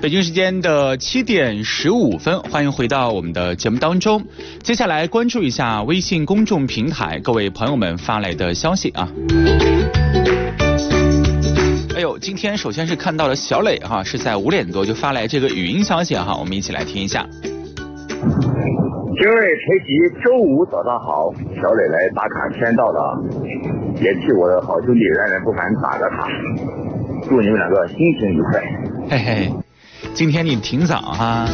北京时间的7点15分，欢迎回到我们的节目当中。接下来关注一下微信公众平台各位朋友们发来的消息啊。哎呦，今天首先是看到了小磊哈，是在5点多就发来这个语音消息哈，我们一起来听一下。 各位晨曦，周五早上好，小磊来打卡签到了，也替我的好兄弟冉冉不凡打个卡，祝你们两个心情愉快。 嘿嘿，今天你挺早哈，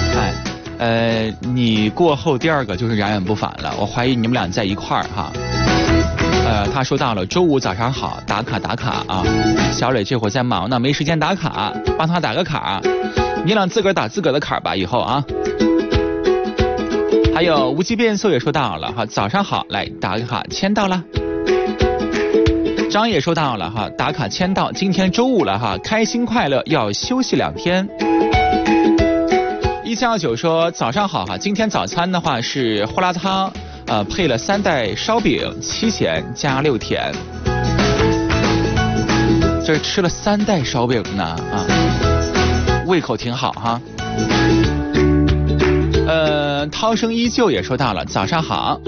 你过后第二个就是冉冉不凡了，我怀疑你们俩在一块儿哈。他说到了周五早上好，打卡啊，小磊这会儿在忙呢，没时间打卡，帮他打个卡，你俩自个儿打自个儿的卡吧，以后啊。还有无极变色也说到了哈，早上好，来打个卡签到了。张也说到了哈，打卡签到，今天周五了哈，开心快乐，要休息2天。1729说早上好哈，今天早餐的话是胡辣汤，配了3袋烧饼，7咸加6甜。这吃了3袋烧饼呢啊，胃口挺好哈。涛声依旧也说到了早上好。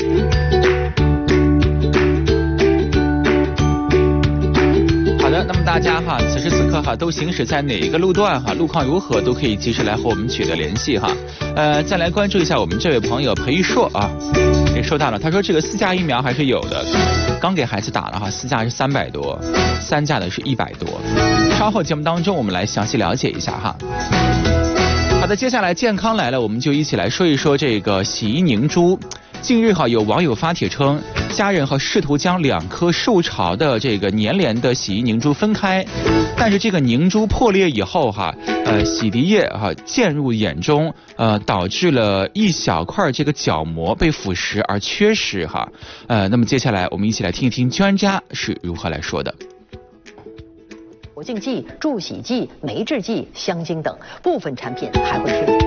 好的，那么大家哈，此时此刻哈都行驶在哪一个路段哈，路况如何都可以及时来和我们取得联系哈。再来关注一下我们这位朋友裴玉硕啊，也说到了，他说这个4价疫苗还是有的，刚给孩子打了哈，4价是300多，3价的是100多。稍后节目当中我们来详细了解一下哈。好的，接下来健康来了，我们就一起来说一说这个洗衣凝珠。近日哈，有网友发帖称，家人试图将2颗受潮的这个粘连的洗衣凝珠分开，但是这个凝珠破裂以后哈，洗涤液溅入眼中，导致了一小块这个角膜被腐蚀而缺失哈。那么接下来我们一起来听一听专家是如何来说的。 活性剂、助洗剂、酶制剂、香精等部分产品还会添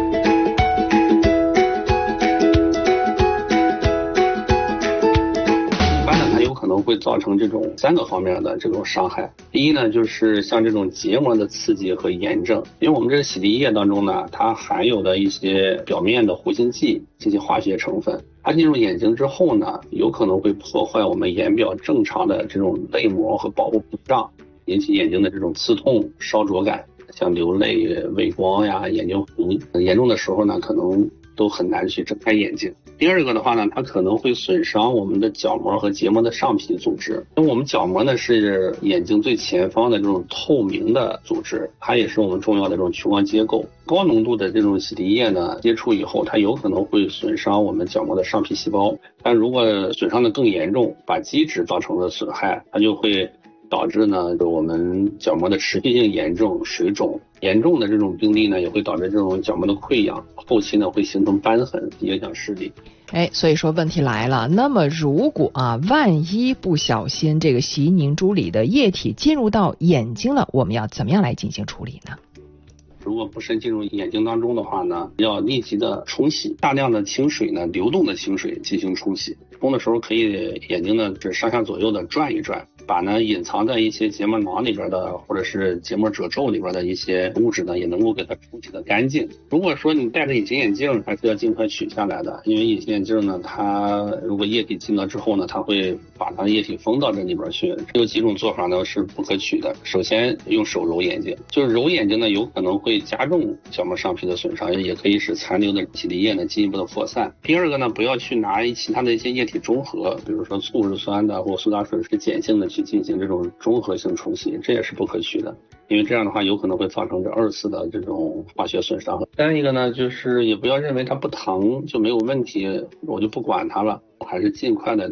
可能会造成这种3个方面的这种伤害。第一呢，就是像这种结膜的刺激和炎症，因为我们这个洗涤液当中呢，它含有的一些表面的活性剂这些化学成分，它进入眼睛之后呢，有可能会破坏我们眼表正常的这种泪膜和保护屏障，引起眼睛的这种刺痛、烧灼感，像流泪、畏光呀、眼睛红，严重的时候呢，可能都很难去睁开眼睛。第二个的话呢，它可能会损伤我们的角膜和结膜的上皮组织，因为我们角膜呢是眼睛最前方的这种透明的组织，它也是我们重要的这种屈光结构。高浓度的这种洗涤液呢，接触以后，它有可能会损伤我们角膜的上皮细胞，但如果损伤的更严重，把基质造成了损害，它就会导致呢我们角膜的持续性炎症、水肿，严重的这种病例呢也会导致这种角膜的溃疡，后期呢会形成瘢痕，影响视力。 所以说问题来了，那么如果万一不小心这个洗衣凝珠里的液体进入到眼睛了，我们要怎么样来进行处理呢？ 如果不慎进入眼睛当中的话呢，要立即的冲洗，大量的清水呢，流动的清水进行冲洗。冲的时候可以眼睛呢是上下左右的转一转，把呢隐藏在一些结膜囊里边的或者是结膜褶皱里边的一些物质呢，也能够给它冲洗的干净。如果说你戴着隐形眼镜，还是要尽快取下来的，因为隐形眼镜呢，它如果液体进了之后呢，它会把它的液体封到这里边去。有几种做法呢是不可取的。首先用手揉眼睛，就是揉眼睛呢有可能会加重角膜上皮的损伤，也可以使残留的洗涤液呢进一步的扩散。第二个呢，不要去拿其他的一些液体中和，比如说醋是酸的或苏打水是碱性的去进行这种中和性冲洗，这也是不可取的，因为这样的话有可能会造成这2次的这种化学损伤。再一个呢，就是也不要认为它不疼就没有问题，我就不管它了，还是尽快的